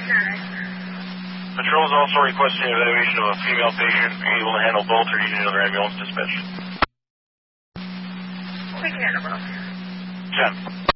Patrol is also requesting evaluation of a female patient. Are you able to handle both or need another ambulance dispatch? We can handle both. 10.